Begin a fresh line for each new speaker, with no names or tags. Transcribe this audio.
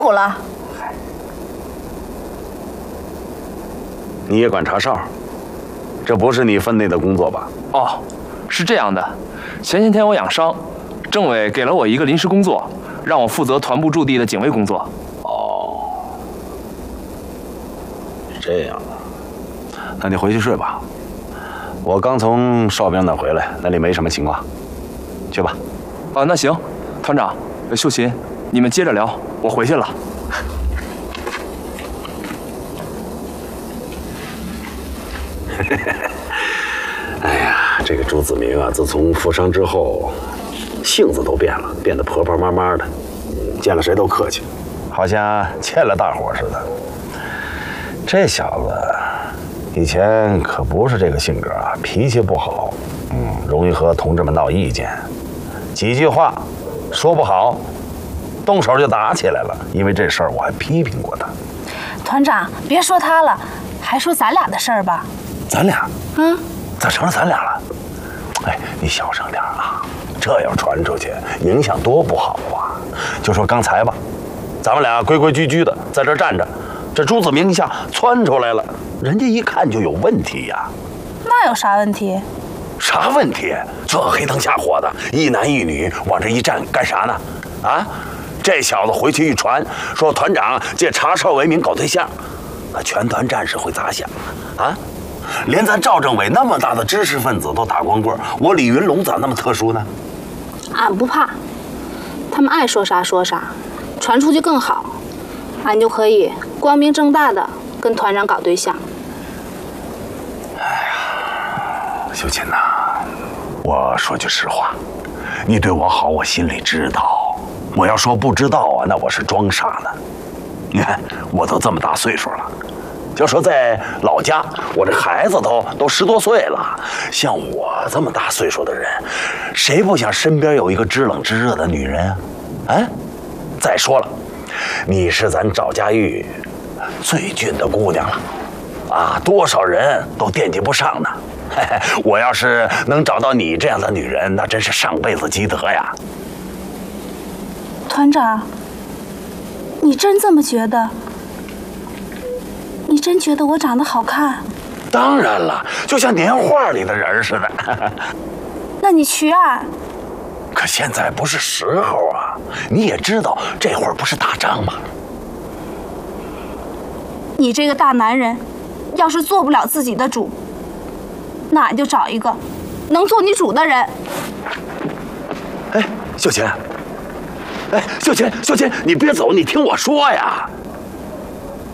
苦了。
你也管查哨？这不是你分内的工作吧？
哦，是这样的，前些天我养伤，政委给了我一个临时工作，让我负责团部驻地的警卫工作。
哦，这样啊，那你回去睡吧。我刚从哨兵那回来，那里没什么情况。去吧。
啊，那行，团长，秀琴，你们接着聊，我回去了。
哎呀，这个朱子明啊，自从负伤之后，性子都变了，变得婆婆妈妈的，见了谁都客气，好像欠了大伙似的。这小子以前可不是这个性格啊，脾气不好，容易和同志们闹意见，几句话说不好，动手就打起来了。因为这事儿我还批评过他。
团长，别说他了，还说咱俩的事儿吧。
咱俩？咋成了咱俩了？哎，你小声点啊，这要传出去，影响多不好啊！就说刚才吧，咱们俩规规矩矩的在这站着，这朱子明一下窜出来了，人家一看就有问题呀。
那有啥问题？
啥问题？这黑灯瞎火的，一男一女往这一站干啥呢？啊，这小子回去一传，说团长借查哨为名搞对象，那全团战士会咋想啊？连咱赵政委那么大的知识分子都打光棍，我李云龙咋那么特殊呢？
俺不怕，他们爱说啥说啥，传出去更好，俺就可以光明正大的跟团长搞对象。
哎呀，秀琴呐，我说句实话，你对我好，我心里知道。我要说不知道啊，那我是装傻呢。你看，我都这么大岁数了。就说在老家，我这孩子都10多岁了，像我这么大岁数的人，谁不想身边有一个知冷知热的女人啊？啊！再说了，你是咱赵家峪最俊的姑娘了，啊，多少人都惦记不上呢。嘿嘿，我要是能找到你这样的女人，那真是上辈子积德呀。
团长，你真这么觉得？你真觉得我长得好看？
当然了，就像年画里的人似的。
那你去啊？
可现在不是时候啊！你也知道，这会儿不是打仗吗？
你这个大男人，要是做不了自己的主，那俺就找一个能做你主的人。
哎，秀琴，哎，秀琴，你别走，你听我说呀。